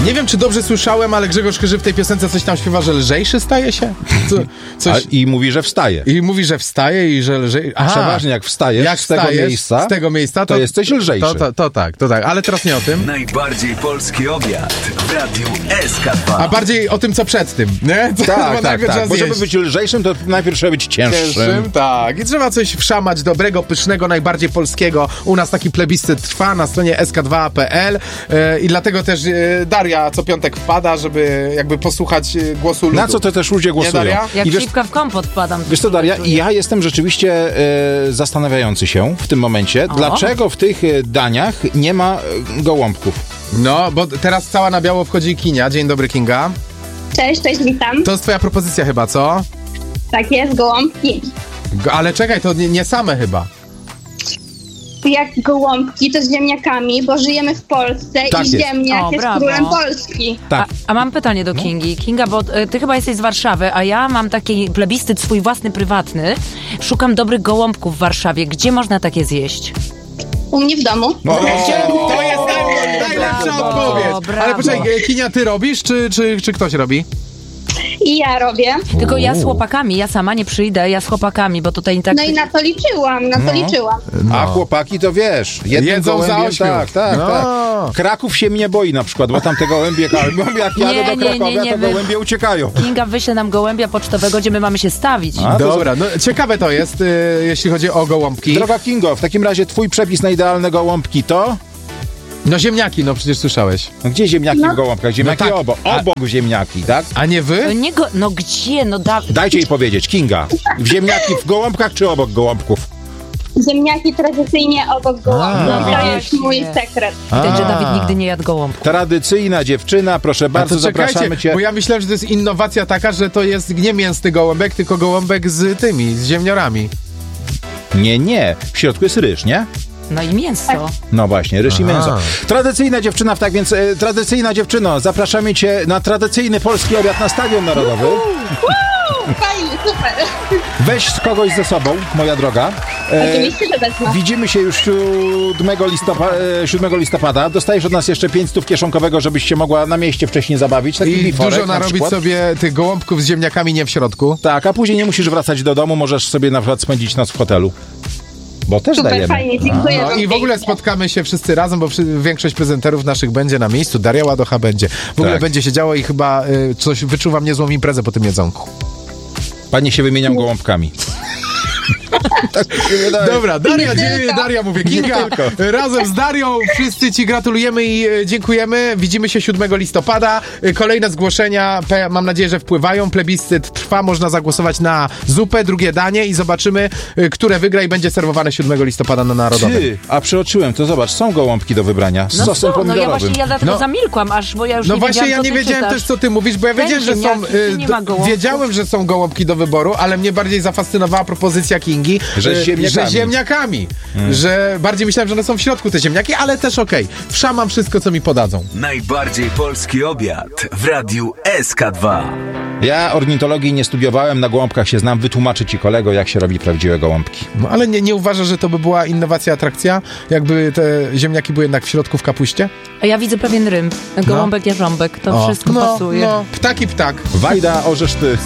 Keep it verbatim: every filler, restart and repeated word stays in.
Nie wiem, czy dobrze słyszałem, ale Grzegorz Chyży w tej piosence coś tam śpiewa, że lżejszy staje się? Co, coś... A, I mówi, że wstaje. I mówi, że wstaje i że lżej... Aha. Przeważnie jak wstajesz jak z tego wstajesz miejsca, z tego miejsca to, to jesteś lżejszy. To, to, to tak, to tak, ale teraz nie o tym. Najbardziej polski obiad w Radiu S K dwa. A bardziej o tym, co przed tym, nie? To, Tak, bo tak, tak. Bo żeby być lżejszym, to najpierw trzeba być cięższym. Cięższym, tak. I trzeba coś wszamać dobrego, pysznego, najbardziej polskiego. U nas taki plebiscyt trwa na stronie S K dwa kropka P L e, i dlatego też e, Daria co piątek wpada, żeby jakby posłuchać e, głosu ludu. Na co to też ludzie głosują? Daria? Jak I wiesz, śliwka w kompot wpadam. wiesz co, Daria, i ja jestem rzeczywiście e, zastanawiający się w tym momencie, O. dlaczego w tych e, daniach nie ma e, gołąbków. No, bo teraz cała na biało wchodzi Kinia. Dzień dobry, Kinga. Cześć, cześć, witam. To jest twoja propozycja chyba, co? Tak jest, gołąbki. Go, ale czekaj, to nie, nie same chyba. Jak gołąbki, to z ziemniakami, bo żyjemy w Polsce Tak i jest. ziemniak O, jest brawo. królem Polski. Tak. A, a mam pytanie do Kingi. Kinga, bo y, ty chyba jesteś z Warszawy, a ja mam taki plebiscyt swój własny, prywatny. Szukam dobrych gołąbków w Warszawie. Gdzie można takie zjeść? U mnie w domu. No, To jest naj, najlepsza Brawo, odpowiedź. brawo. Ale poczekaj, Kinia, ty robisz, czy, czy, czy ktoś robi? I ja robię. Tylko ja z chłopakami, ja sama nie przyjdę, ja z chłopakami, bo tutaj tak... No i na to liczyłam, na to No. liczyłam. A chłopaki to wiesz, jednym Jedzą za gołębiem, ośmiu. tak, tak, No. tak. Kraków się mnie boi na przykład, bo tam te gołębie, jak jadę Nie, do nie, Krakowia, nie, nie, to wy- gołębie uciekają. Kinga wyśle nam gołębia pocztowego, gdzie my mamy się stawić. A, to Dobra, no ciekawe to jest, y, jeśli chodzi o gołąbki. Droga Kingo, w takim razie twój przepis na idealne gołąbki to? No ziemniaki, no przecież słyszałeś. No gdzie ziemniaki w gołąbkach? Ziemniaki No tak. obok. Obok ziemniaki, tak? A nie No, wy? nie go, no gdzie? No da... Dajcie jej powiedzieć, Kinga. W ziemniaki w gołąbkach czy obok gołąbków? Ziemniaki tradycyjnie obok gołąbków. A, To jest właśnie. mój sekret. Widać, że A. Dawid nigdy nie jadł gołąbków. Tradycyjna dziewczyna, proszę bardzo, A to czekajcie, zapraszamy cię. bo ja myślałem, że to jest innowacja taka, że to jest nie mięsny gołąbek, tylko gołąbek z tymi, z ziemniorami. Nie, nie. W środku jest ryż, nie? No i mięso. No właśnie, ryż i Aha. mięso. Tradycyjna dziewczyna, tak więc e, tradycyjna dziewczyno, zapraszamy cię na tradycyjny polski obiad na Stadion Narodowy. Fajnie, super. Weź kogoś ze sobą, moja droga. E, Oczywiście, że wezmę. Widzimy się już siódmego listopada, siódmego listopada. Dostajesz od nas jeszcze pięć stów kieszonkowego, żebyś się mogła na mieście wcześniej zabawić. Taki I biforek dużo na narobić przykład. sobie tych gołąbków z ziemniakami nie w środku. Tak, a później nie musisz wracać do domu, możesz sobie na przykład spędzić noc w hotelu. Bo też Super, dajemy. fajnie, dziękuję No wam i w ogóle pięknie. spotkamy się wszyscy razem, bo przy, większość prezenterów naszych będzie na miejscu. Daria Ładocha będzie. W ogóle Tak. będzie się działo i chyba y, coś wyczuwam niezłą imprezę po tym jedzonku. Panie się wymieniam gołąbkami. Tak mi się wydaje. Dobra, Daria, Nie dzie- tylko. Daria mówię, Kinga, Nie tylko. razem z Darią wszyscy ci gratulujemy i e, dziękujemy. Widzimy się siódmego listopada. E, Kolejne zgłoszenia, pe- mam nadzieję, że wpływają. Plebiscyt trwa, można zagłosować na zupę, drugie danie i zobaczymy, e, które wygra i będzie serwowane siódmego listopada na Narodowym. Ty, a przeoczyłem, to zobacz, są gołąbki do wybrania z No sosem co? No ja pomidorowym. właśnie ja dlatego No. zamilkłam, aż, bo ja już No nie właśnie, wiedziałam, ja co nie ty wiedziałem czytasz. też, co ty mówisz, bo ja Weź wiedziałem, że są... ziemniaki, e, nie ma d- gołąbków. wiedziałem, że są gołąbki do wyboru, ale mnie bardziej zafascynowała propozycja Kingi, Że z e, ziemniakami. że ziemniakami. Że bardziej myślałem, że one są w środku, te ziemniaki, ale też okej. Wszamam wszystko, co mi podadzą. Najbardziej polski obiad w Radiu S K dwa. Ja ornitologii nie studiowałem, na gołąbkach się znam, wytłumaczę ci kolego, jak się robi prawdziwe gołąbki. No ale nie, nie uważasz, że to by była innowacja, atrakcja? Jakby te ziemniaki były jednak w środku w kapuście? A ja widzę pewien rym. Gołąbek, jarząbek, to O. wszystko no, pasuje. No, ptaki ptak. Wajda, orzesz ty.